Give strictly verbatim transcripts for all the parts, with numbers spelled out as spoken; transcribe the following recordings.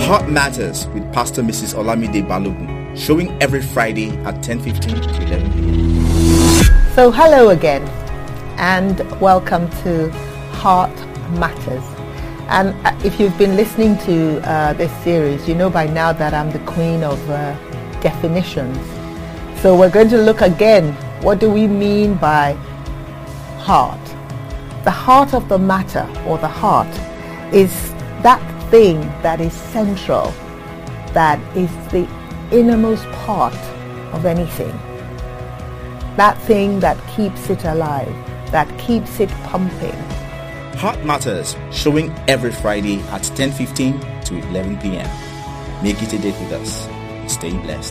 Heart Matters with Pastor Missus Olamide Balogun, showing every Friday at ten fifteen to eleven p.m. So hello again and welcome to Heart Matters. And if you've been listening to uh, this series, you know by now that I'm the queen of uh, definitions. So we're going to look again, what do we mean by heart? The heart of the matter, or the heart, is that thing that is central, that is the innermost part of anything. That thing that keeps it alive, that keeps it pumping. Heart Matters, showing every Friday at ten fifteen to eleven p.m. Make it a date with us. Stay blessed.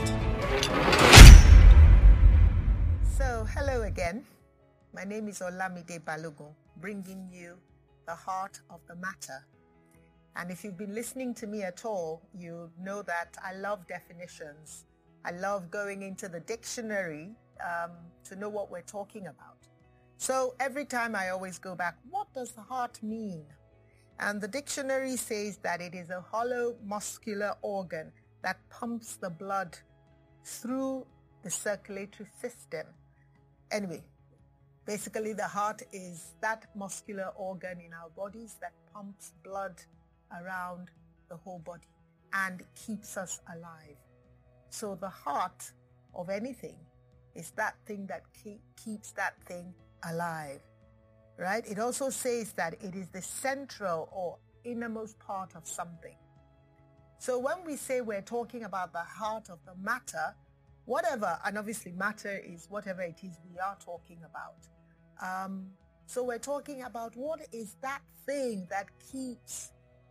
So, hello again. My name is Olamide Balogun, bringing you the heart of the matter. And if you've been listening to me at all, you know that I love definitions. I love going into the dictionary um, to know what we're talking about. So every time I always go back, what does the heart mean? And the dictionary says that it is a hollow muscular organ that pumps the blood through the circulatory system. Anyway, basically the heart is that muscular organ in our bodies that pumps blood around the whole body and keeps us alive. So the heart of anything is that thing that keep, keeps that thing alive, right? It also says that it is the central or innermost part of something. So when we say we're talking about the heart of the matter, whatever, and obviously matter is whatever it is we are talking about. Um, so we're talking about what is that thing that keeps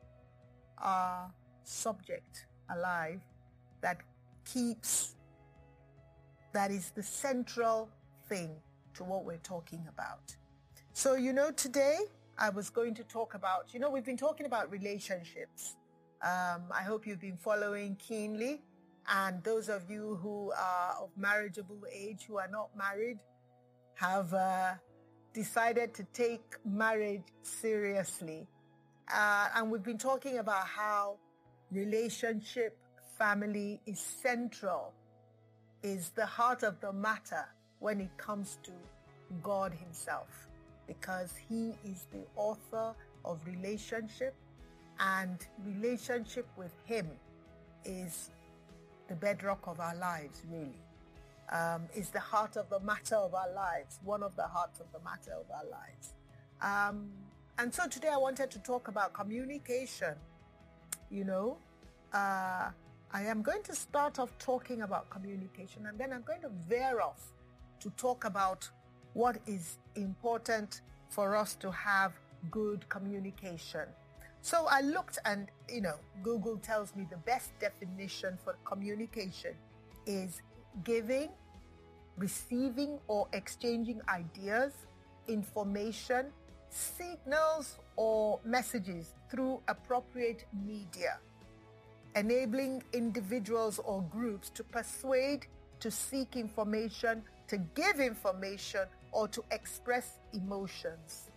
our subject alive, that keeps, that is the central thing to what we're talking about. So, you know, today I was going to talk about, you know, we've been talking about relationships. Um, I hope you've been following keenly. And those of you who are of marriageable age, who are not married, have uh, decided to take marriage seriously. Uh, and we've been talking about how relationship, family is central, is the heart of the matter when it comes to God himself, because he is the author of relationship, and relationship with him is the bedrock of our lives, really. Um, is the heart of the matter of our lives, one of the hearts of the matter of our lives. Um, And so today I wanted to talk about communication. You know, uh, I am going to start off talking about communication, and then I'm going to veer off to talk about what is important for us to have good communication. So I looked, and, you know, Google tells me the best definition for communication is giving, receiving, or exchanging ideas, information, signals or messages through appropriate media, enabling individuals or groups to persuade, to seek information, to give information, or to express emotions.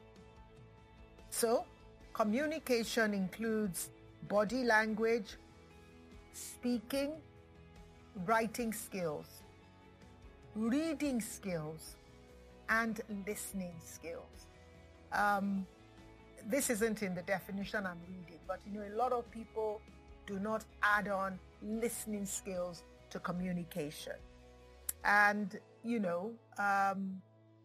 So, communication includes body language, speaking, writing skills, reading skills, and listening skills. Um, this isn't in the definition I'm reading, but you know, a lot of people do not add on listening skills to communication. And, you know, um,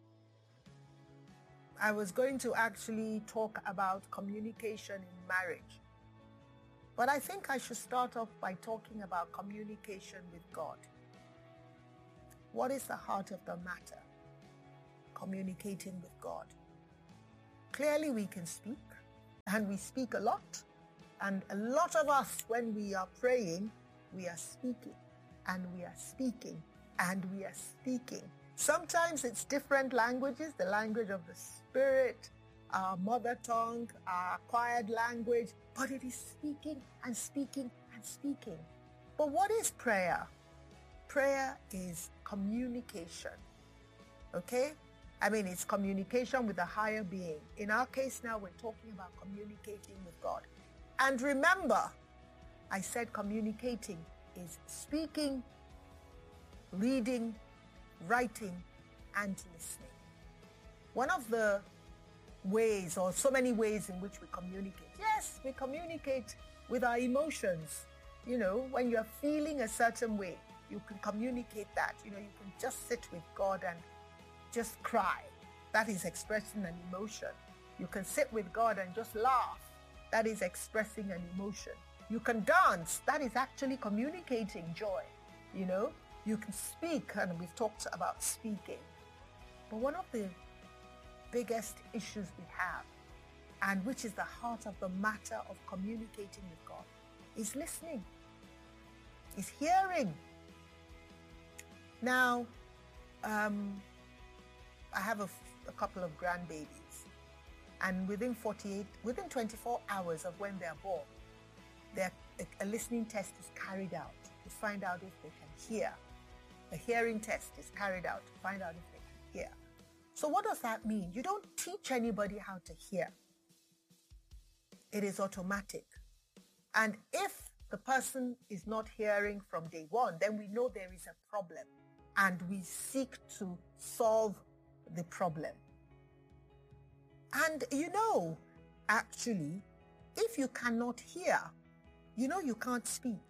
I was going to actually talk about communication in marriage, but I think I should start off by talking about communication with God. What is the heart of the matter? Communicating with God. Clearly we can speak, and we speak a lot, and a lot of us, when we are praying, we are speaking, and we are speaking, and we are speaking. Sometimes it's different languages, the language of the Spirit, our mother tongue, our acquired language, but it is speaking and speaking and speaking. But what is prayer? Prayer is communication, okay? I mean, it's communication with a higher being. In our case now, we're talking about communicating with God. And remember, I said communicating is speaking, reading, writing, and listening. One of the ways, or so many ways in which we communicate. Yes, we communicate with our emotions. You know, when you're feeling a certain way, you can communicate that. You know, you can just sit with God and just cry. That is expressing an emotion. You can sit with God and just laugh. That is expressing an emotion. You can dance. That is actually communicating joy. You know, you can speak, and we've talked about speaking. But one of the biggest issues we have, and which is the heart of the matter of communicating with God, is listening, is hearing. Now, um, I have a, a couple of grandbabies, and within forty-eight, within twenty-four hours of when they're born, a, a listening test is carried out to find out if they can hear. A hearing test is carried out to find out if they can hear. So what does that mean? You don't teach anybody how to hear. It is automatic. And if the person is not hearing from day one, then we know there is a problem, and we seek to solve the problem. And you know, actually, if you cannot hear, you know you can't speak.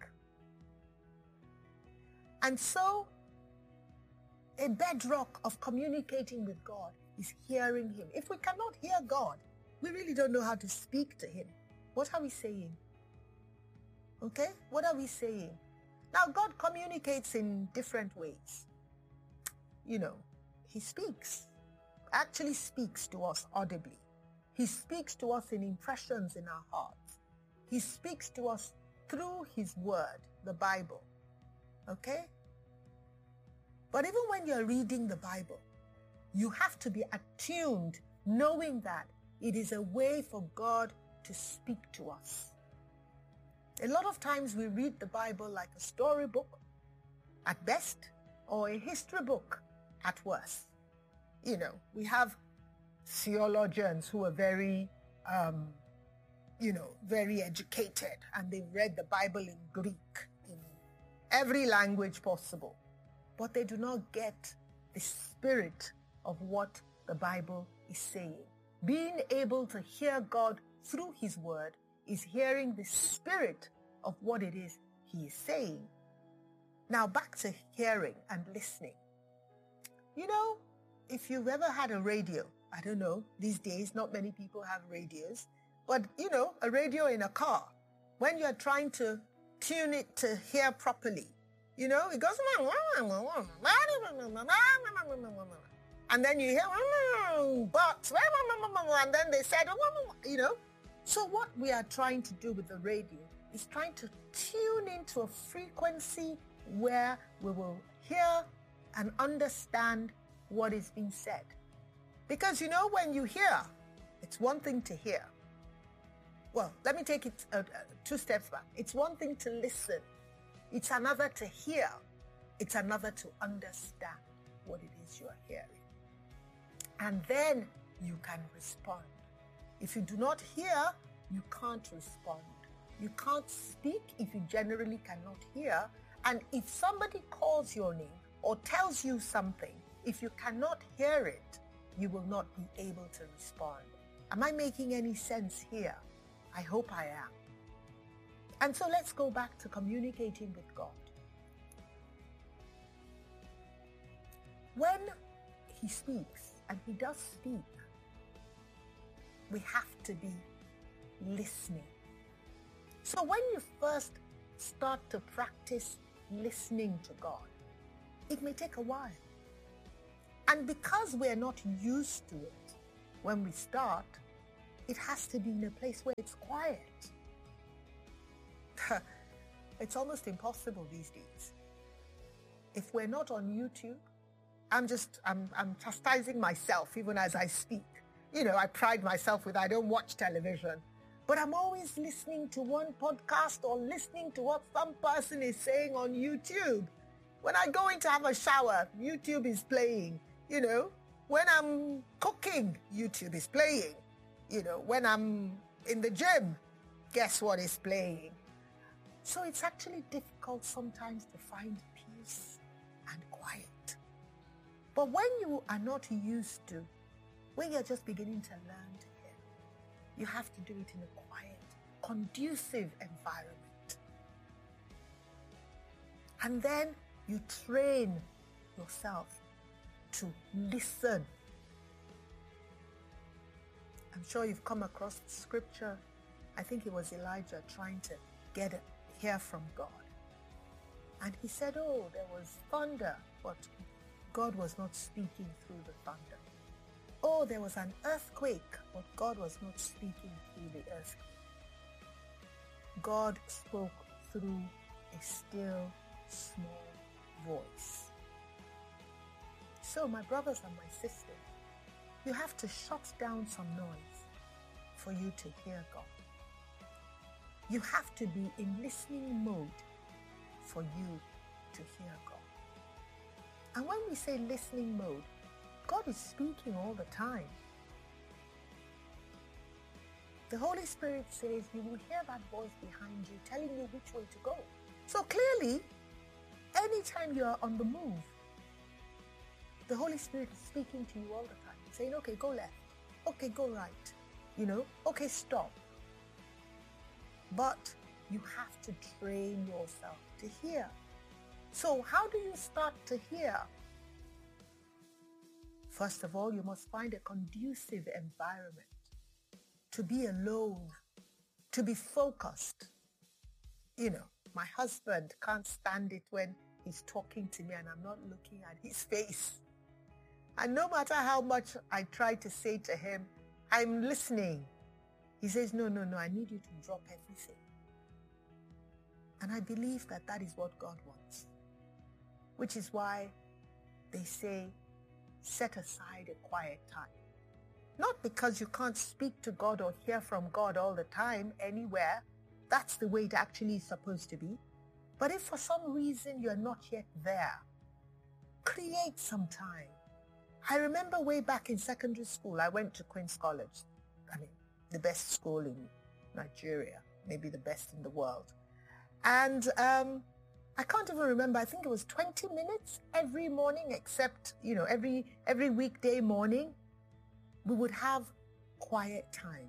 And so, a bedrock of communicating with God is hearing Him. If we cannot hear God, we really don't know how to speak to Him. What are we saying? Okay? What are we saying? Now, God communicates in different ways. You know, He speaks, actually speaks to us audibly. He speaks to us in impressions in our hearts. He speaks to us through His Word, the Bible. Okay? But even when you're reading the Bible, you have to be attuned, knowing that it is a way for God to speak to us. A lot of times we read the Bible like a storybook at best, or a history book at worst. You know, we have theologians who are very, um, you know, very educated, and they've read the Bible in Greek, in every language possible. But they do not get the spirit of what the Bible is saying. Being able to hear God through His Word is hearing the spirit of what it is He is saying. Now back to hearing and listening. You know, if you've ever had a radio, I don't know, these days not many people have radios, but you know, a radio in a car, when you're trying to tune it to hear properly, you know, it goes, and then you hear, but, and then they said, you know. So what we are trying to do with the radio is trying to tune into a frequency where we will hear and understand what is being said. Because, you know, when you hear, it's one thing to hear. Well, let me take it uh, two steps back. It's one thing to listen. It's another to hear. It's another to understand what it is you are hearing. And then you can respond. If you do not hear, you can't respond. You can't speak if you generally cannot hear. And if somebody calls your name or tells you something, if you cannot hear it, you will not be able to respond. Am I making any sense here? I hope I am. And so let's go back to communicating with God. When He speaks, and He does speak, we have to be listening. So when you first start to practice listening to God, it may take a while. And because we're not used to it, when we start, it has to be in a place where it's quiet. It's almost impossible these days. If we're not on YouTube, I'm just, I'm, I'm chastising myself even as I speak. You know, I pride myself with I don't watch television, but I'm always listening to one podcast or listening to what some person is saying on YouTube. When I go in to have a shower, YouTube is playing. You know, when I'm cooking, YouTube is playing. You know, when I'm in the gym, guess what is playing? So it's actually difficult sometimes to find peace and quiet. But when you are not used to, when you're just beginning to learn to hear, you have to do it in a quiet, conducive environment. And then you train yourself to listen. I'm sure you've come across scripture. I think it was Elijah trying to get a, hear from God. And he said, oh, there was thunder, but God was not speaking through the thunder. Oh, there was an earthquake, but God was not speaking through the earthquake. God spoke through a still, small voice. So, my brothers and my sisters, you have to shut down some noise for you to hear God. You have to be in listening mode for you to hear God. And when we say listening mode, God is speaking all the time. The Holy Spirit says you will hear that voice behind you telling you which way to go. So clearly, anytime you are on the move, the Holy Spirit is speaking to you all the time, saying, okay, go left, okay, go right, you know, okay, stop. But you have to train yourself to hear. So how do you start to hear? First of all, you must find a conducive environment to be alone, to be focused. You know, my husband can't stand it when he's talking to me and I'm not looking at his face. And no matter how much I try to say to him, I'm listening, he says, no, no, no, I need you to drop everything. And I believe that that is what God wants, which is why they say, set aside a quiet time. Not because you can't speak to God or hear from God all the time, anywhere. That's the way it actually is supposed to be. But if for some reason you're not yet there, create some time. I remember way back in secondary school, I went to Queen's College. I mean, the best school in Nigeria, maybe the best in the world. And um, I can't even remember, I think it was twenty minutes every morning, except, you know, every every weekday morning, we would have quiet time.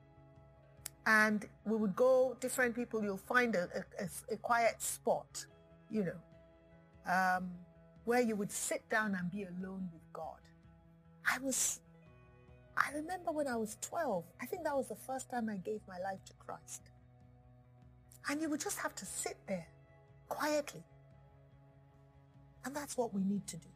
And we would go, different people, you'll find a, a, a quiet spot, you know, um, where you would sit down and be alone with God. I was, I remember when I was twelve, I think that was the first time I gave my life to Christ. And you would just have to sit there quietly. And that's what we need to do.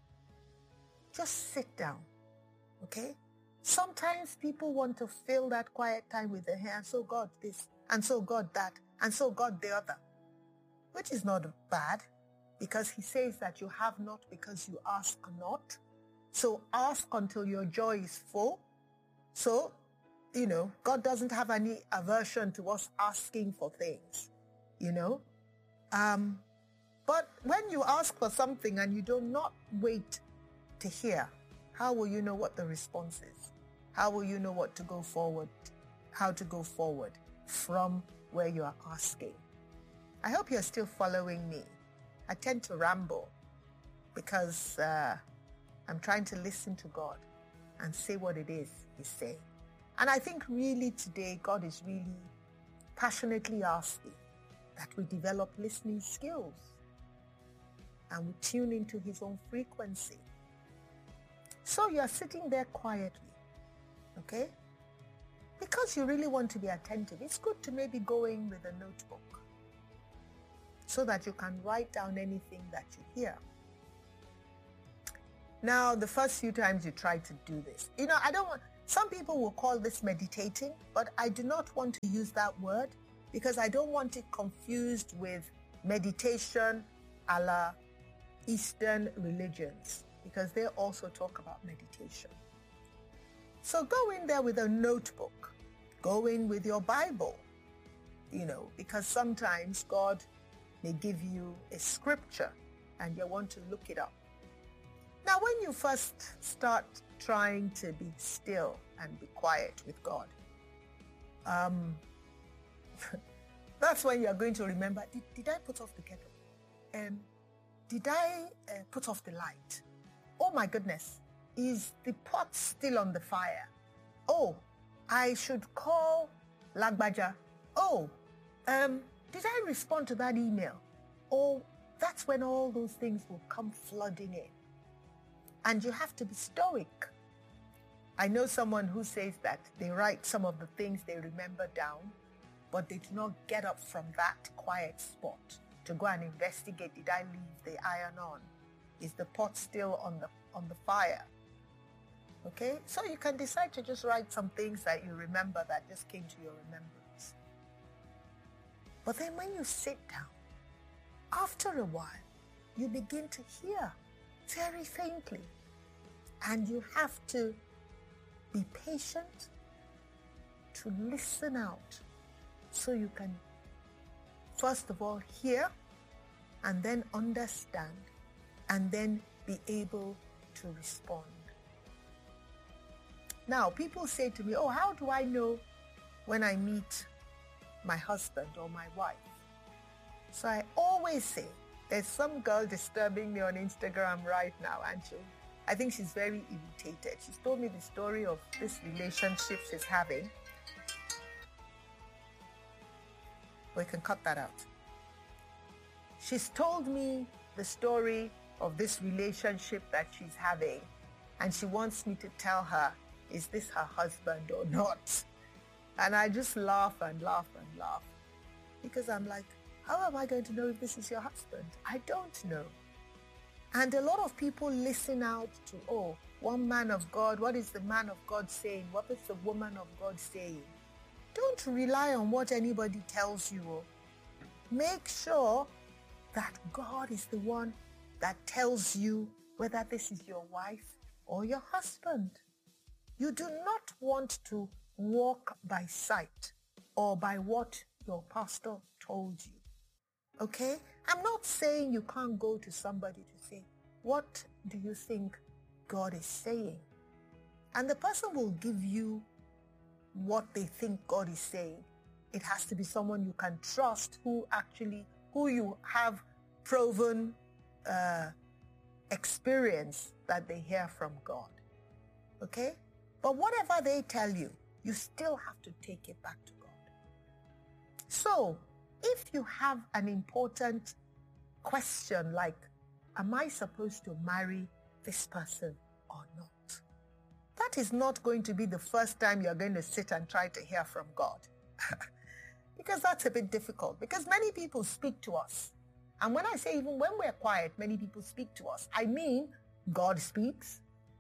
Just sit down, okay? Sometimes people want to fill that quiet time with the hair, and so God this, and so God that, and so God the other, which is not bad, because he says that you have not because you ask not. So ask until your joy is full. So, you know, God doesn't have any aversion to us asking for things, you know. Um, but when you ask for something and you do not wait to hear, how will you know what the response is? How will you know what to go forward, how to go forward from where you are asking? I hope you're still following me. I tend to ramble because uh, I'm trying to listen to God and say what it is he's saying. And I think really today God is really passionately asking that we develop listening skills and we tune into his own frequency. So you're sitting there quietly, okay? Because you really want to be attentive, it's good to maybe go in with a notebook so that you can write down anything that you hear. Now, the first few times you try to do this, you know, I don't want, some people will call this meditating, but I do not want to use that word because I don't want it confused with meditation a la Eastern religions, because they also talk about meditation. So go in there with a notebook. Go in with your Bible, you know, because sometimes God may give you a scripture and you want to look it up. Now, when you first start trying to be still and be quiet with God, um, the That's when you're going to remember, did, did I put off the kettle? Um, did I uh, put off the light? Oh my goodness, is the pot still on the fire? Oh, I should call Lagbaja. Oh, um, did I respond to that email? Oh, that's when all those things will come flooding in. And you have to be stoic. I know someone who says that they write some of the things they remember down, but they do not get up from that quiet spot to go and investigate, did I leave the iron on? Is the pot still on the on the fire? Okay, so you can decide to just write some things that you remember that just came to your remembrance. But then when you sit down, after a while, you begin to hear very faintly, and you have to be patient to listen out so you can first of all hear and then understand and then be able to respond. Now, people say to me, oh, how do I know when I meet my husband or my wife? So I always say, there's some girl disturbing me on Instagram right now, and she, I think she's very irritated. She's told me the story of this relationship she's having. We can cut that out. She's told me the story of this relationship that she's having, and she wants me to tell her, is this her husband or not? And I just laugh and laugh and laugh, because I'm like, how am I going to know if this is your husband? I don't know. And a lot of people listen out to, oh, one man of God, what is the man of God saying? What is the woman of God saying? Don't rely on what anybody tells you. Make sure that God is the one that tells you whether this is your wife or your husband. You do not want to walk by sight or by what your pastor told you. Okay? I'm not saying you can't go to somebody to say, what do you think God is saying? And the person will give you what they think God is saying. It has to be someone you can trust, who actually, who you have proven uh, experience that they hear from God. Okay? But whatever they tell you, you still have to take it back to God. So, if you have an important question like, am I supposed to marry this person or not? That is not going to be the first time you're going to sit and try to hear from God. Because that's a bit difficult. Because many people speak to us. And when I say even when we're quiet, many people speak to us. I mean, God speaks.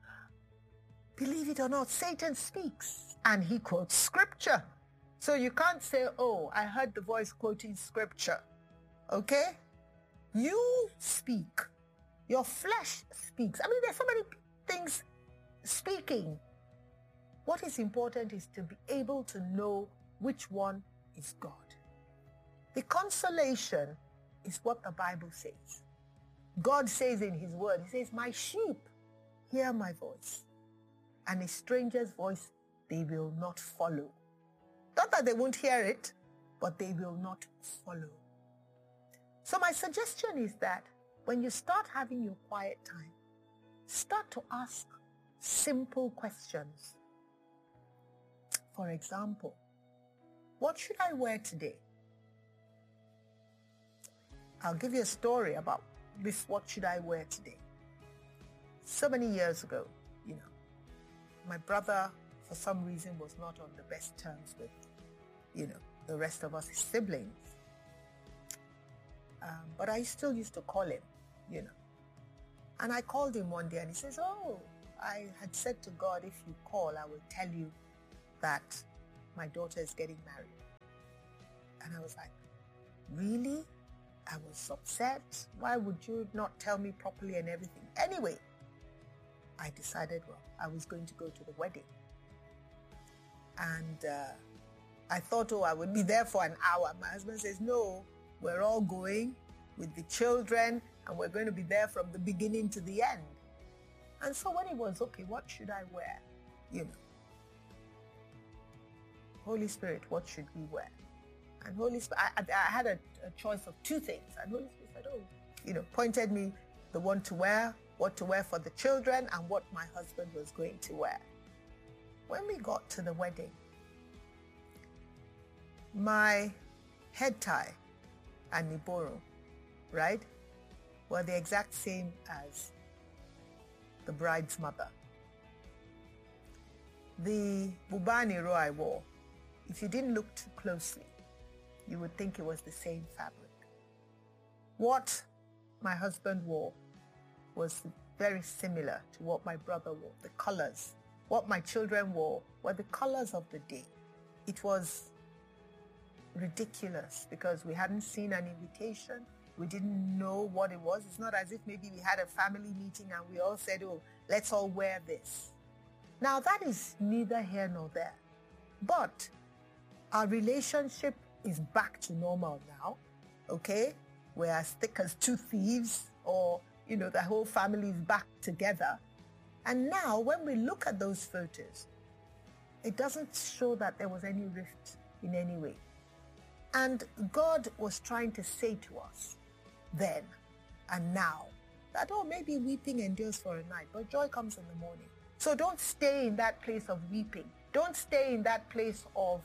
Believe it or not, Satan speaks. And he quotes scripture. So you can't say, oh, I heard the voice quoting scripture. Okay? You speak. Your flesh speaks. I mean, there's so many things speaking. What is important is to be able to know which one is God. The consolation is what the Bible says. God says in his word, he says, my sheep hear my voice, and a stranger's voice they will not follow. Not that they won't hear it, but they will not follow. So my suggestion is that when you start having your quiet time, start to ask simple questions. For example, what should I wear today? I'll give you a story about this, what should I wear today? So many years ago, you know, my brother, for some reason, was not on the best terms with, you know, the rest of us, his siblings. Um, but I still used to call him, you know. And I called him one day and he says, oh, I had said to God, if you call, I will tell you that my daughter is getting married. And I was like, really? I was upset. Why would you not tell me properly and everything? Anyway, I decided, well, I was going to go to the wedding. And uh, I thought, oh, I would be there for an hour. My husband says, no, we're all going with the children and we're going to be there from the beginning to the end. And so when it was, okay, what should I wear? You know, Holy Spirit, what should we wear? And Holy Spirit, I, I had a, a choice of two things. And Holy Spirit said, oh, you know, pointed me the one to wear, what to wear for the children, and what my husband was going to wear. When we got to the wedding, my head tie and Niboro, right, were the exact same as the bride's mother. The bubaniro I wore, if you didn't look too closely, you would think it was the same fabric. What my husband wore was very similar to what my brother wore, the colors. What my children wore were the colors of the day. It was ridiculous because we hadn't seen an invitation. We didn't know what it was. It's not as if maybe we had a family meeting and we all said, oh, let's all wear this. Now, that is neither here nor there. But our relationship is back to normal now, okay? We're as thick as two thieves, or, you know, the whole family is back together. And now, when we look at those photos, it doesn't show that there was any rift in any way. And God was trying to say to us then and now that, oh, maybe weeping endures for a night, but joy comes in the morning. So don't stay in that place of weeping. Don't stay in that place of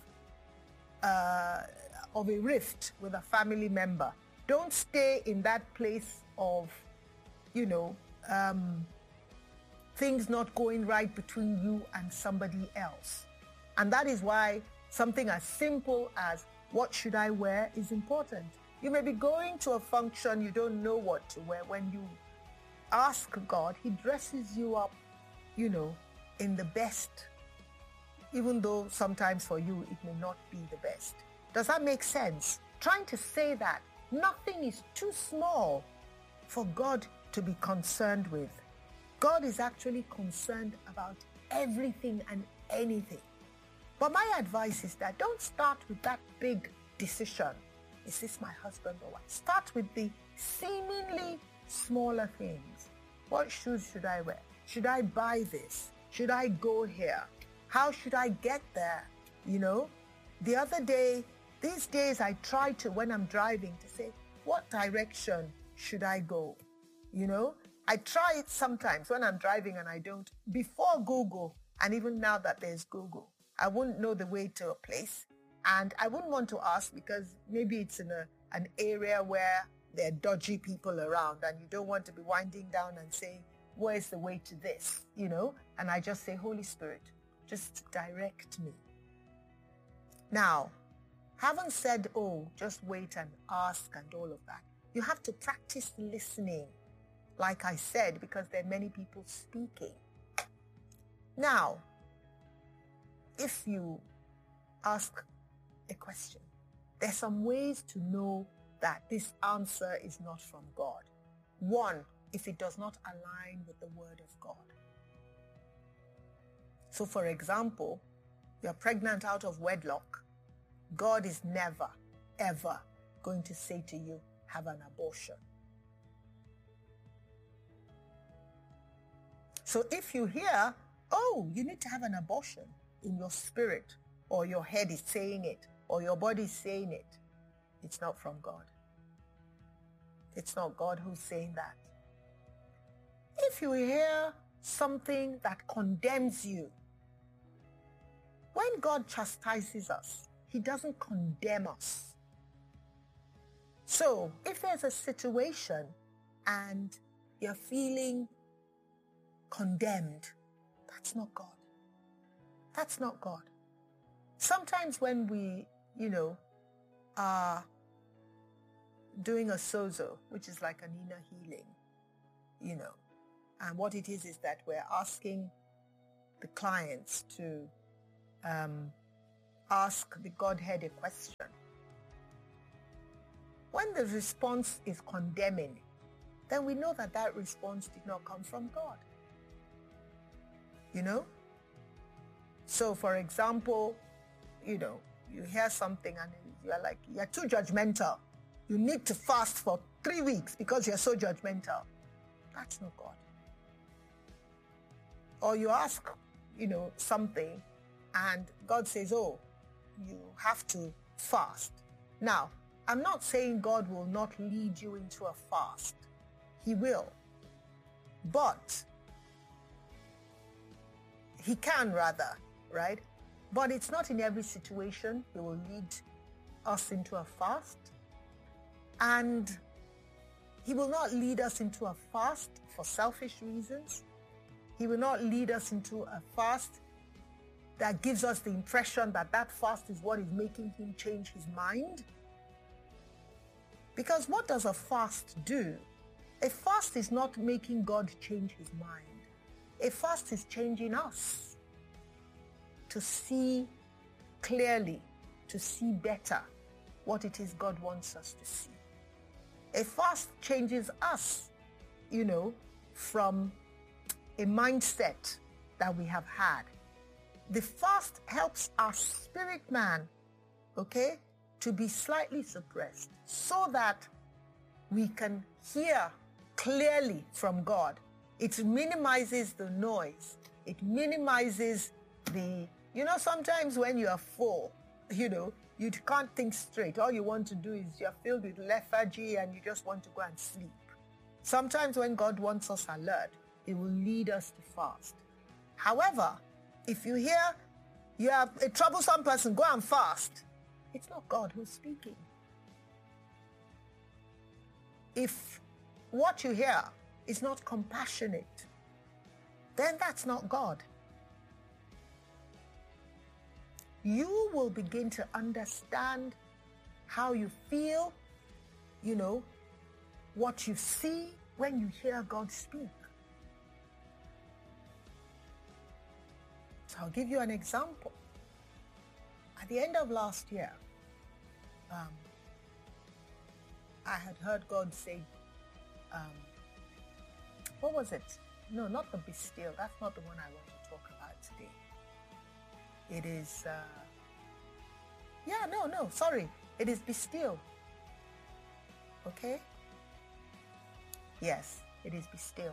uh, of a rift with a family member. Don't stay in that place of, you know, um, things not going right between you and somebody else. And that is why something as simple as what should I wear is important. You may be going to a function, you don't know what to wear. When you ask God, he dresses you up, you know, in the best, even though sometimes for you it may not be the best. Does that make sense? Trying to say that nothing is too small for God to be concerned with. God is actually concerned about everything and anything. But my advice is that don't start with that big decision. Is this my husband or what? Start with the seemingly smaller things. What shoes should I wear? Should I buy this? Should I go here? How should I get there? You know, the other day, these days I try to, when I'm driving, to say, what direction should I go? You know, I try it sometimes when I'm driving and I don't. Before Google, and even now that there's Google, I wouldn't know the way to a place. And I wouldn't want to ask because maybe it's in a, an area where there are dodgy people around and you don't want to be winding down and saying, where's the way to this? You know, and I just say, Holy Spirit, just direct me. Now, haven't said, oh, just wait and ask and all of that. You have to practice listening, like I said, because there are many people speaking. Now, if you ask a question, there's some ways to know that this answer is not from God. One, if it does not align with the word of God. So for example, you're pregnant out of wedlock. God is never, ever going to say to you, have an abortion. So if you hear, oh, you need to have an abortion in your spirit, or your head is saying it, or your body is saying it, it's not from God. It's not God who's saying that. If you hear something that condemns you, when God chastises us, he doesn't condemn us. So if there's a situation and you're feeling condemned, that's not God. That's not God. Sometimes when we, you know, are doing a sozo, which is like an inner healing, you know, and what it is is that we're asking the clients to um, ask the Godhead a question. When the response is condemning, then we know that that response did not come from God. You know? So, for example, you know, you hear something and you're like, you're too judgmental. You need to fast for three weeks because you're so judgmental. That's not God. Or you ask, you know, something and God says, oh, you have to fast. Now, I'm not saying God will not lead you into a fast. He will. But, he can rather, right? But it's not in every situation he will lead us into a fast. And he will not lead us into a fast for selfish reasons. He will not lead us into a fast that gives us the impression that that fast is what is making him change his mind. Because what does a fast do? A fast is not making God change his mind. A fast is changing us to see clearly, to see better what it is God wants us to see. A fast changes us, you know, from a mindset that we have had. The fast helps our spirit man, okay, to be slightly suppressed so that we can hear clearly from God. It minimizes the noise. It minimizes the, you know, sometimes when you are full, you know, you can't think straight. All you want to do is you're filled with lethargy and you just want to go and sleep. Sometimes when God wants us alert, it will lead us to fast. However, if you hear you are a troublesome person, go and fast, it's not God who's speaking. If what you hear is not compassionate, then that's not God. You will begin to understand how you feel, you know, what you see when you hear God speak. So I'll give you an example. At the end of last year, um, I had heard God say, um, what was it? No, not the be still. That's not the one I want to talk about today. It is, uh, yeah, no, no, sorry. It is be still. Okay? Yes, it is be still.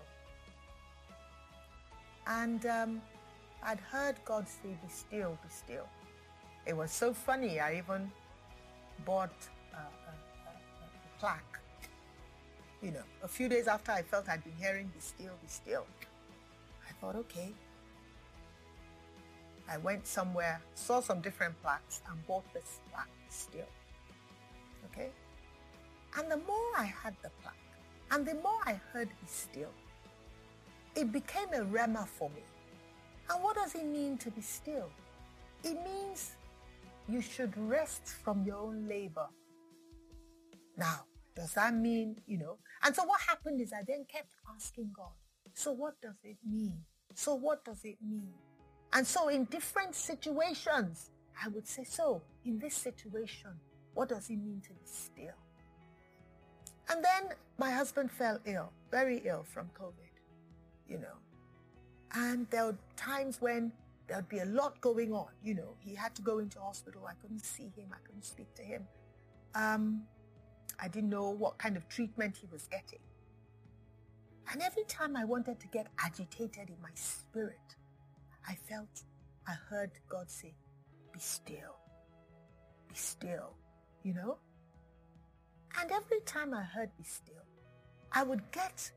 And um, I'd heard God say, be still, be still. It was so funny. I even bought uh, a, a, a plaque. You know, a few days after I felt I'd been hearing be still, be still. I thought, okay. I went somewhere, saw some different plaques and bought this plaque, be still. Okay? And the more I had the plaque, and the more I heard be still, it became a rhema for me. And what does it mean to be still? It means you should rest from your own labor. Now, does that mean, you know? And so what happened is I then kept asking God, so what does it mean? So what does it mean? And so in different situations, I would say, so in this situation, what does it mean to be still? And then my husband fell ill, very ill from COVID, you know. And there were times when there would be a lot going on, you know. He had to go into hospital. I couldn't see him. I couldn't speak to him. Um, I didn't know what kind of treatment he was getting. And every time I wanted to get agitated in my spirit, I felt, I heard God say, be still, be still, you know? And every time I heard be still, I would get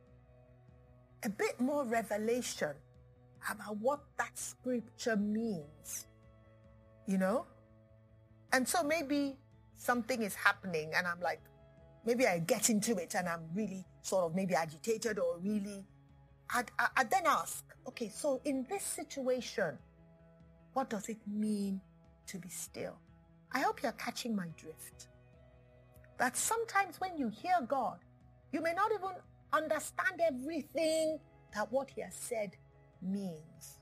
a bit more revelation about what that scripture means, you know? And so maybe something is happening and I'm like, maybe I get into it and I'm really sort of maybe agitated or really, I'd, I'd then ask, okay, so in this situation, what does it mean to be still? I hope you're catching my drift. That sometimes when you hear God, you may not even understand everything that what he has said means.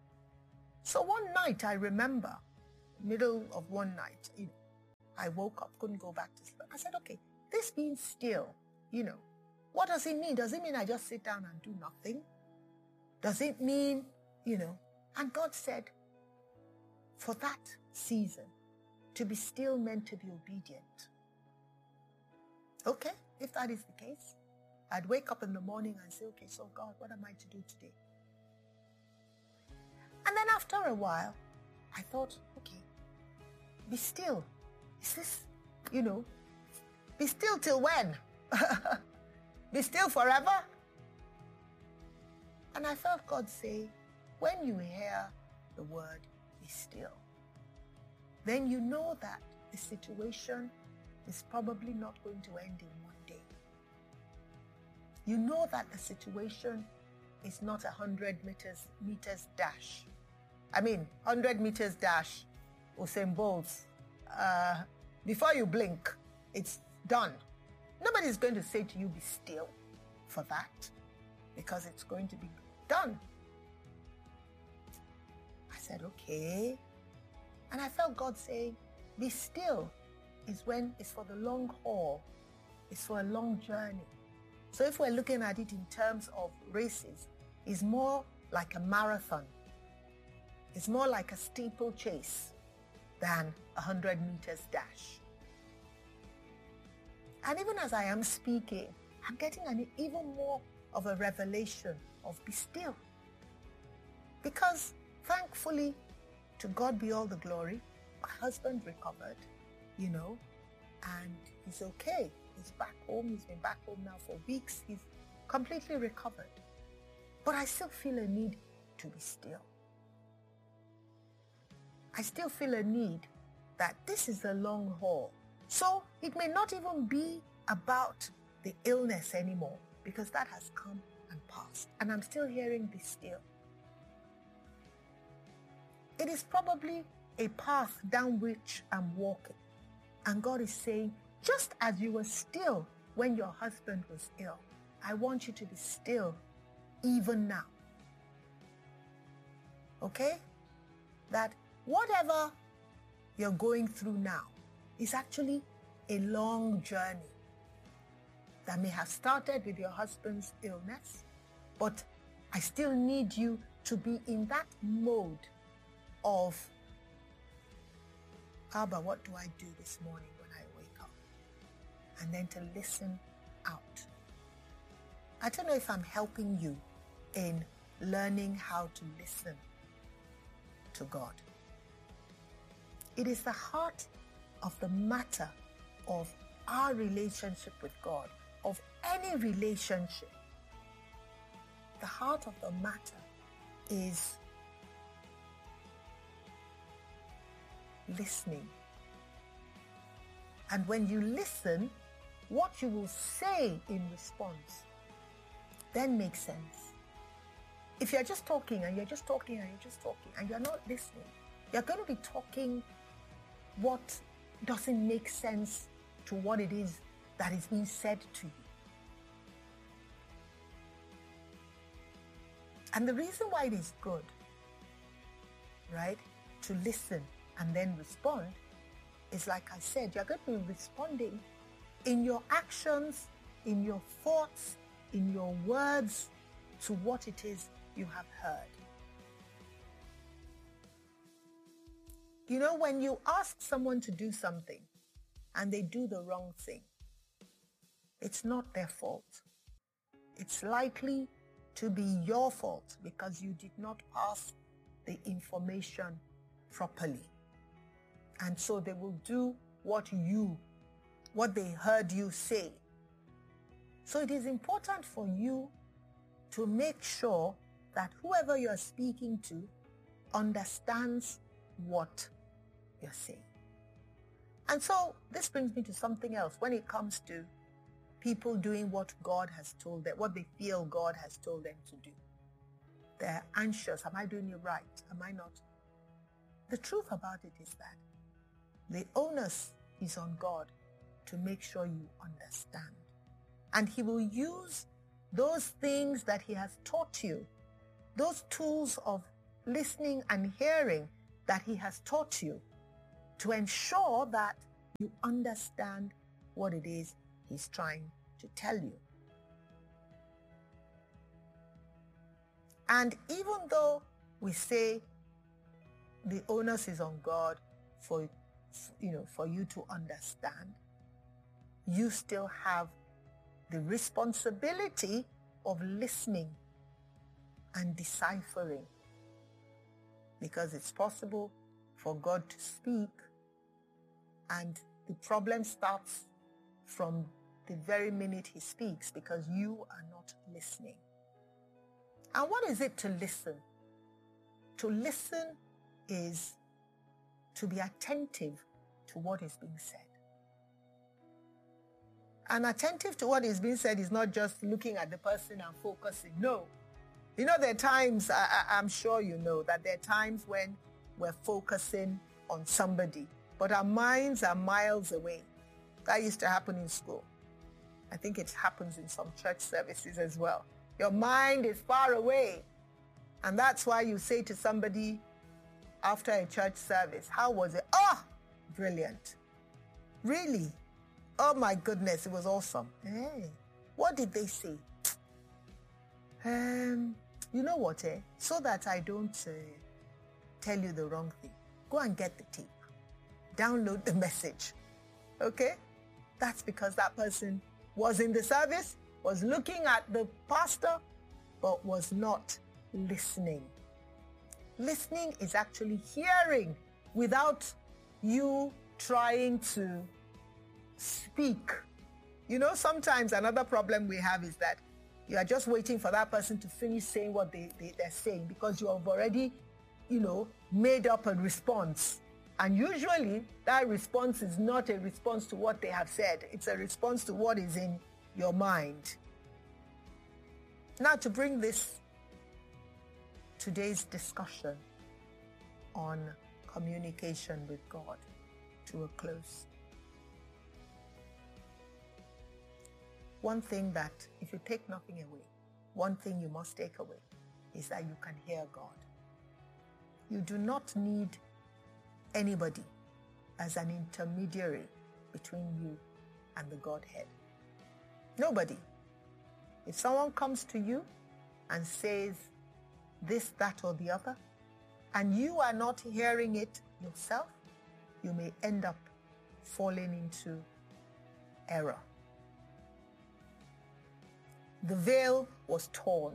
So one night I remember, middle of one night, you know, I woke up, couldn't go back to sleep. I said, okay, this being still, you know, what does it mean? Does it mean I just sit down and do nothing? Does it mean, you know, and God said, for that season, to be still meant to be obedient. Okay, if that is the case, I'd wake up in the morning and say, okay, so God, what am I to do today? And then after a while, I thought, okay, be still. Is this you know, be still till when? Be still forever? And I felt God say, when you hear the word, be still, then you know that the situation is probably not going to end in one day. You know that the situation is not a hundred meters meters dash. I mean, hundred meters dash, Usain Bolt's. Uh, before you blink, it's done. Nobody's going to say to you, be still for that, because it's going to be done. I said, okay. And I felt God say, be still is when it's for the long haul. It's for a long journey. So if we're looking at it in terms of races, it's more like a marathon. It's more like a steeplechase than a hundred meters dash. And even as I am speaking, I'm getting an even more of a revelation of be still. Because thankfully, to God be all the glory, my husband recovered, you know, and he's okay. He's back home. He's been back home now for weeks. He's completely recovered. But I still feel a need to be still. I still feel a need that this is a long haul. So it may not even be about the illness anymore, because that has come and passed. And I'm still hearing be still. It is probably a path down which I'm walking. And God is saying, just as you were still when your husband was ill, I want you to be still even now. Okay? That whatever you're going through now is actually a long journey that may have started with your husband's illness, but I still need you to be in that mode of, Abba, what do I do this morning when I wake up? And then to listen out. I don't know if I'm helping you in learning how to listen to God. It is the heart of the matter of our relationship with God, of any relationship. The heart of the matter is listening. And when you listen, what you will say in response then makes sense. If you're just talking and you're just talking and you're just talking and you're not listening, you're going to be talking what doesn't make sense to what it is that is being said to you. And the reason why it is good, right, to listen and then respond is, like I said, you're going to be responding in your actions, in your thoughts, in your words to what it is you have heard. You know, when you ask someone to do something and they do the wrong thing, it's not their fault. It's likely to be your fault because you did not pass the information properly. And so they will do what you, what they heard you say. So it is important for you to make sure that whoever you're speaking to understands what you're saying. And so this brings me to something else when it comes to people doing what God has told them, what they feel God has told them to do. They're anxious. Am I doing it right? Am I not? The truth about it is that the onus is on God to make sure you understand. And he will use those things that he has taught you, those tools of listening and hearing that he has taught you, to ensure that you understand what it is he's trying to tell you. And even though we say the onus is on God for, you know, for you to understand, you still have the responsibility of listening and deciphering, because it's possible for God to speak and the problem starts from the very minute he speaks, because you are not listening. And what is it to listen? To listen is to be attentive to what is being said. And attentive to what is being said is not just looking at the person and focusing. No. You know, there are times, I, I, I'm sure you know, that there are times when we're focusing on somebody, but our minds are miles away. That used to happen in school. I think it happens in some church services as well. Your mind is far away. And that's why you say to somebody after a church service, how was it? Oh, brilliant. Really? Oh my goodness, it was awesome. Hey, what did they say? Um, you know what, eh? So that I don't uh, tell you the wrong thing, go and get the tape. Download the message. Okay? That's because that person was in the service, was looking at the pastor, but was not listening. Listening is actually hearing without you trying to speak. You know, sometimes another problem we have is that you are just waiting for that person to finish saying what they, they, they're saying, because you have already, you know, made up a response. And usually that response is not a response to what they have said. It's a response to what is in your mind. Now, to bring this today's discussion on communication with God to a close. One thing that, if you take nothing away, one thing you must take away is that you can hear God. You do not need anybody as an intermediary between you and the Godhead. Nobody. If someone comes to you and says this, that, or the other, and you are not hearing it yourself, you may end up falling into error. The veil was torn.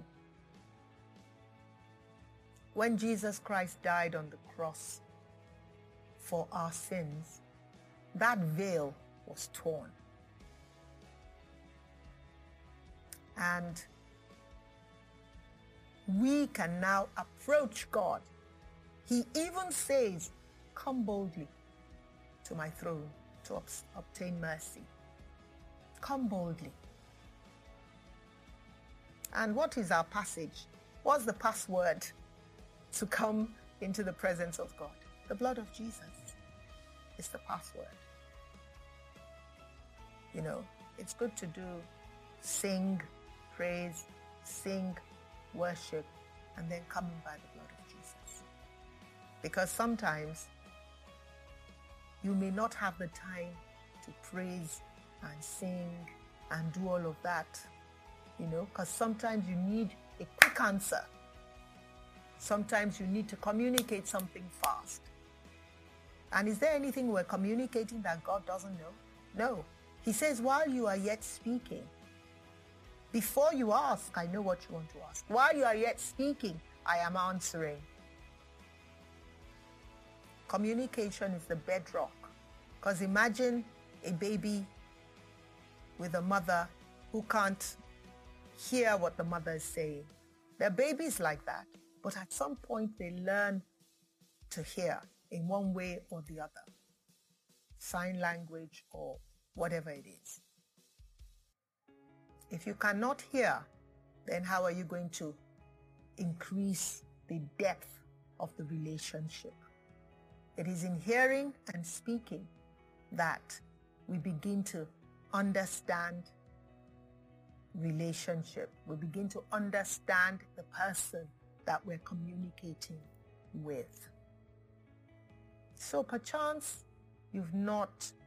When Jesus Christ died on the cross for our sins, that veil was torn. And we can now approach God. He even says, come boldly to my throne to ob- obtain mercy. Come boldly. And what is our passage? What's the password to come into the presence of God? The blood of Jesus is the password. You know, it's good to do sing, praise, sing, worship, and then coming by the blood of Jesus. Because sometimes you may not have the time to praise and sing and do all of that, you know, because sometimes you need a quick answer. Sometimes you need to communicate something fast. And is there anything we're communicating that God doesn't know? No. He says, while you are yet speaking, before you ask, I know what you want to ask. While you are yet speaking, I am answering. Communication is the bedrock. Because imagine a baby with a mother who can't hear what the mother is saying. There are babies like that. But at some point, they learn to hear in one way or the other. Sign language or whatever it is. If you cannot hear, then how are you going to increase the depth of the relationship? It is in hearing and speaking that we begin to understand relationship. We begin to understand the person that we're communicating with. So perchance you've not